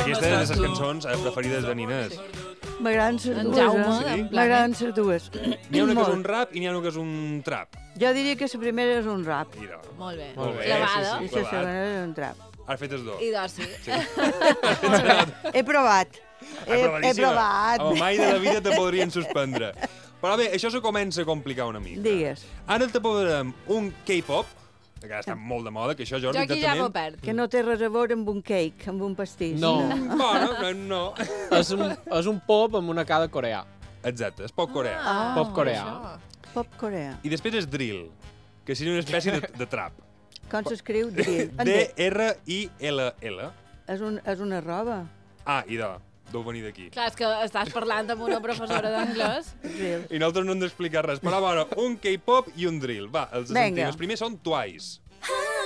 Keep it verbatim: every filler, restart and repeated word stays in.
Aquesta és de les cançons preferides de Ninés. M'agraden les En dues, Jaume, eh? en plan, M'agraden les dues. N'hi ha una que és Molt. un rap i n'hi ha una que és un trap. Jo diria que la primera és un rap Mira, Molt bé. Molt bé, Clavada. sí, i sí. la segona és un trap. has fet els dos. I doncs sí. He provat. He, he Aprovadíssima. provat. Home, mai de la vida te podrien suspendre. Però bé, això se comença a complicar una mica. Digues. Ara te posarem un K-pop, que ara està molt de moda, que això, Jordi, Jo aquí ja m'ho exactament... perd. Que no té res a veure amb un cake, amb un pastís. No. Mm, Bueno, no. És un, és un pop amb una cara coreà. Exacte, és pop coreà. Ah, Pop coreà. això. Pop coreà. I després és drill, que seria una espècie de, de trap. Com s'escriu? Drill. D R I L L. És, un, és una roba. Ah, i de, deu venir d'aquí. Clar, és que estàs parlant amb una professora d'anglès. Drill. I nosaltres no hem d'explicar res. Però, bueno, un K-pop i un drill. Va, els Vinga. sentim. Els primers són Twice.